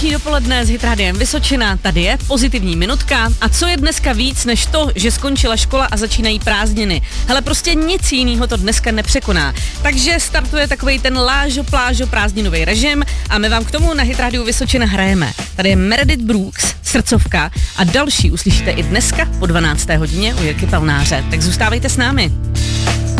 páteční dopoledne s Hit Rádiem Vysočina, tady je pozitivní minutka. A co je dneska víc než to, že skončila škola a začínají prázdniny? Hele, prostě nic jiného to dneska nepřekoná. Takže startuje takovej ten lážo-plážo prázdninový režim a my vám k tomu na Hit Rádiu Vysočina hrajeme. Tady je Meredith Brooks, Srdcovka a další uslyšíte i dneska po 12. hodině u Jirky Pelnáře. Tak zůstávejte s námi.